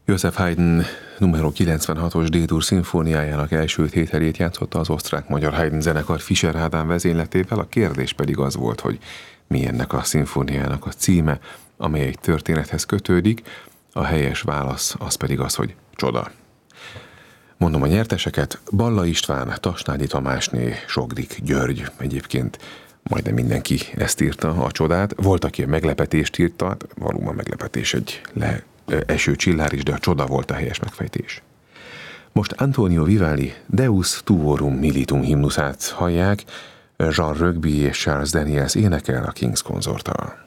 Joseph Haydn numero 96-os D-dur szimfóniájának első tételét játszotta az osztrák-magyar Haydn zenekar Fischer Ádám vezényletével, a kérdés pedig az volt, hogy mi ennek a szimfóniának a címe, amely egy történethez kötődik, a helyes válasz az pedig az, hogy Csoda. Mondom a nyerteseket: Balla István, Tasnádi Tamásné, Sogdik György. Egyébként majdnem mindenki ezt írta, a Csodát. Volt, aki a meglepetést írta, hát valóban meglepetés egy eső csillár is, de a Csoda volt a helyes megfejtés. Most Antonio Vivaldi Deus Tuorum Militum himnuszát hallják, Jean Rugby és Charles Daniels énekel a King's Consorttal.